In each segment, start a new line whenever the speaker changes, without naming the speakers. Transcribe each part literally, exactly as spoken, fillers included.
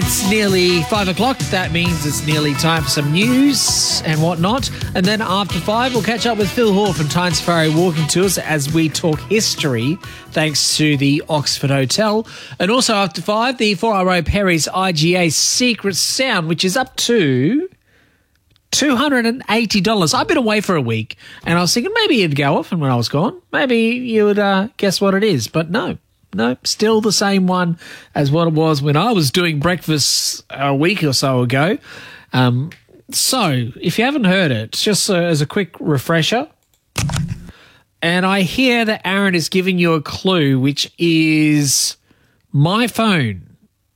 It's nearly five o'clock. That means it's nearly time for some news and whatnot. And then after five, we'll catch up with Phil Hall from Tyne Safari Walking Tours as we talk history, thanks to the Oxford Hotel. And also after five, the four R O Perry's I G A Secret Sound, which is up to two hundred eighty dollars. I've been away for a week, and I was thinking maybe it'd go off, and when I was gone, maybe you would uh, guess what it is. But no. No, still the same one as what it was when I was doing breakfast a week or so ago. Um, so, if you haven't heard it, just uh, as a quick refresher, and I hear that Aaron is giving you a clue, which is my phone.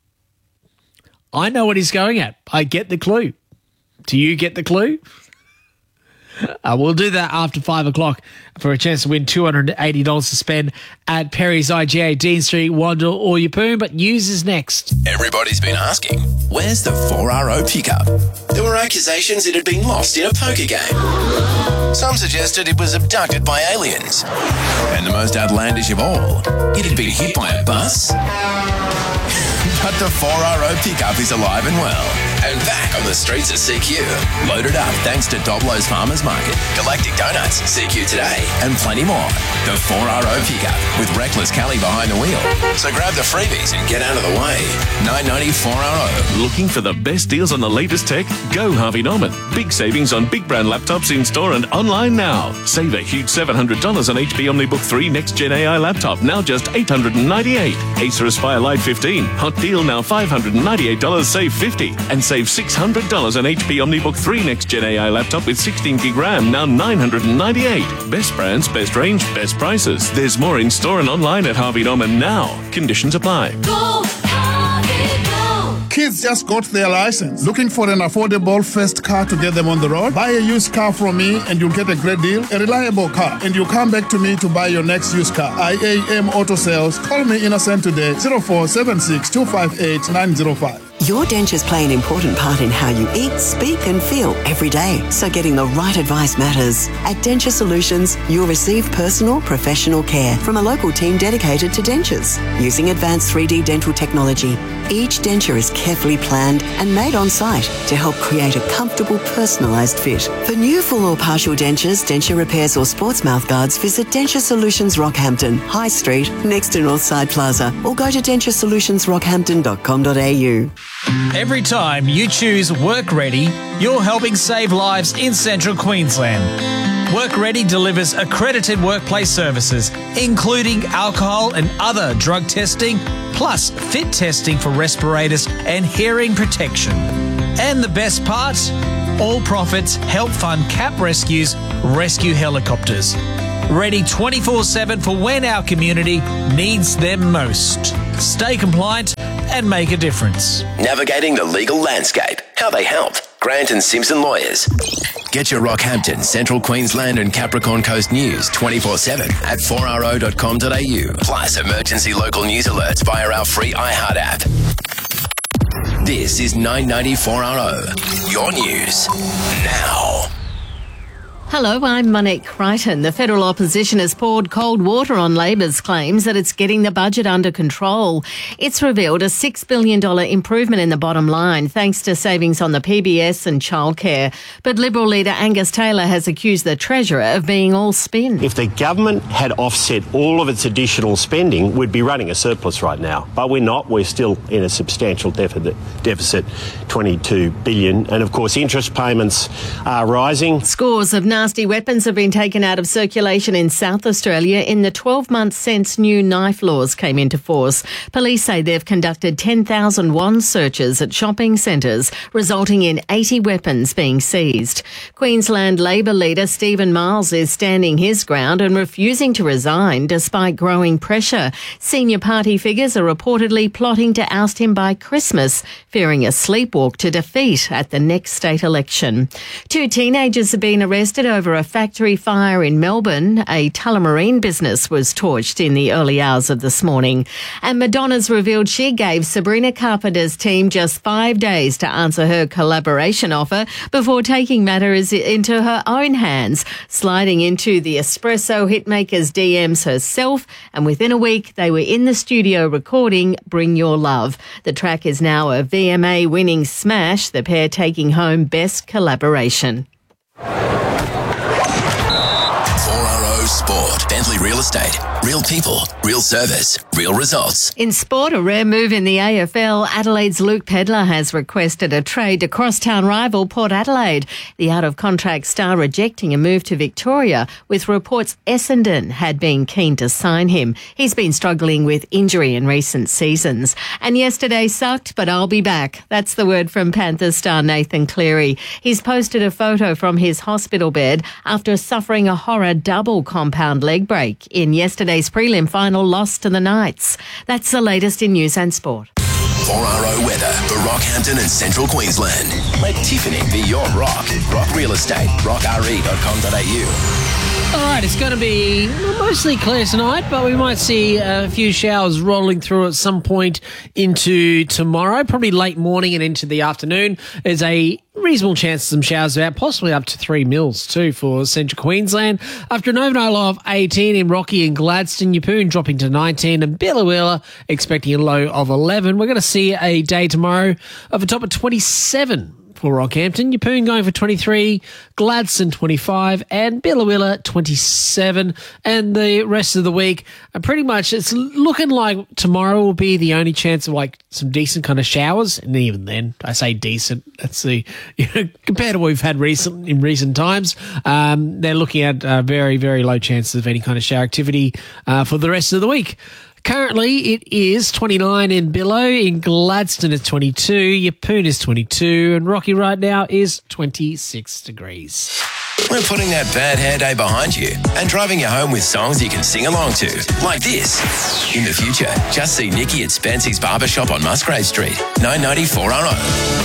I know what he's going at. I get the clue. Do you get the clue? Uh, we'll do that after five o'clock for a chance to win two hundred eighty dollars to spend at Perry's I G A, Dean Street, Wandle or Yeppoon. But news is next.
Everybody's been asking, where's the four R O pickup? There were accusations it had been lost in a poker game. Some suggested it was abducted by aliens. And the most outlandish of all, it had been hit by a bus. But the four R O pickup is alive and well. And back on the streets of C Q. Loaded up thanks to Doblo's Farmers Market, Galactic Donuts, C Q Today, and plenty more. The four R O pickup with Reckless Kelly behind the wheel. So grab the freebies and get out of the way. nine ninety four R O.
Looking for the best deals on the latest tech? Go Harvey Norman. Big savings on big brand laptops in store and online now. Save a huge seven hundred dollars on H P OmniBook three Next Gen A I laptop, now just eight hundred ninety-eight dollars. Acer Aspire Lite fifteen. Hot deal now five hundred ninety-eight dollars, save fifty dollars. And save six hundred dollars on H P OmniBook three Next Gen A I laptop with sixteen gig RAM, now nine hundred ninety-eight dollars. Best brands, best range, best prices. There's more in store and online at Harvey Norman now. Conditions apply.
Go, Harvey, go.
Kids just got their license. Looking for an affordable first car to get them on the road? Buy a used car from me and you'll get a great deal, a reliable car, and you'll come back to me to buy your next used car. I A M Auto Sales. Call me Innocent today, zero four seven six two five eight nine zero five.
Your dentures play an important part in how you eat, speak and feel every day, so getting the right advice matters. At Denture Solutions, you'll receive personal, professional care from a local team dedicated to dentures. Using advanced three D dental technology, each denture is carefully planned and made on site to help create a comfortable, personalised fit. For new full or partial dentures, denture repairs or sports mouth guards, visit Denture Solutions Rockhampton, High Street, next to Northside Plaza, or go to denture solutions rockhampton dot com dot a u.
Every time you choose Work Ready, you're helping save lives in Central Queensland. Work Ready delivers accredited workplace services, including alcohol and other drug testing, plus fit testing for respirators and hearing protection. And the best part? All profits help fund C A P Rescue's rescue helicopters. Ready twenty-four seven for when our community needs them most. Stay compliant and make a difference.
Navigating the legal landscape. How they help. Grant and Simpson Lawyers. Get your Rockhampton, Central Queensland and Capricorn Coast news twenty-four seven at four r o dot com dot a u. Plus emergency local news alerts via our free iHeart app. This is nine ninety four R O. Your news now.
Hello, I'm Monique Crichton. The federal opposition has poured cold water on Labor's claims that it's getting the budget under control. It's revealed a six billion dollars improvement in the bottom line thanks to savings on the P B S and childcare. But Liberal leader Angus Taylor has accused the Treasurer of being all spin.
If the government had offset all of its additional spending, we'd be running a surplus right now. But we're not. We're still in a substantial deficit, deficit twenty-two billion dollars. And of course, interest payments are rising.
Scores of nasty weapons have been taken out of circulation in South Australia in the twelve months since new knife laws came into force. Police say they've conducted ten thousand wand searches at shopping centres, resulting in eighty weapons being seized. Queensland Labor leader Stephen Miles is standing his ground and refusing to resign despite growing pressure. Senior party figures are reportedly plotting to oust him by Christmas, fearing a sleepwalk to defeat at the next state election. Two teenagers have been arrested arrested over a factory fire in Melbourne. A Tullamarine business was torched in the early hours of this morning. And Madonna's revealed she gave Sabrina Carpenter's team just five days to answer her collaboration offer before taking matters into her own hands, sliding into the Espresso hitmaker's D Ms herself, and within a week they were in the studio recording Bring Your Love. The track is now a V M A winning smash, the pair taking home Best Collaboration.
four R O Sport. Bentley Real Estate. Real people. Real service. Real results.
In sport, a rare move in the A F L, Adelaide's Luke Pedlar has requested a trade to crosstown rival Port Adelaide. The out-of-contract star rejecting a move to Victoria, with reports Essendon had been keen to sign him. He's been struggling with injury in recent seasons. And yesterday sucked, but I'll be back. That's the word from Panthers star Nathan Cleary. He's posted a photo from his hospital bed after suffering a horror double compound leg break in yesterday's prelim final loss to the Knights. That's the latest in news and sport.
four R O weather for Rockhampton and Central Queensland. Let Tiffany be your rock. Rock Real Estate. rock r e dot com dot a u.
All right, it's going to be mostly clear tonight, but we might see a few showers rolling through at some point into tomorrow, probably late morning and into the afternoon. There's a reasonable chance of some showers about, possibly up to three mils too for Central Queensland. After an overnight low of eighteen in Rocky and Gladstone, Yeppoon dropping to nineteen, and Billawilla expecting a low of eleven. We're going to see a day tomorrow of a top of twenty-seven. For Rockhampton, Yeppoon going for twenty-three, Gladstone twenty-five, and Billawilla twenty-seven. And the rest of the week, uh, pretty much it's looking like tomorrow will be the only chance of like some decent kind of showers. And even then, I say decent, that's the, you know, compared to what we've had recent in recent times, um, they're looking at uh, very, very low chances of any kind of shower activity uh, for the rest of the week. Currently, it is twenty-nine in Billow. In Gladstone, it's twenty-two. Yeppoon is twenty-two. And Rocky right now is twenty-six degrees.
We're putting that bad hair day behind you and driving you home with songs you can sing along to, like this. In the future, just see Nikki at Spency's Barbershop on Musgrave Street, nine ninety four R O.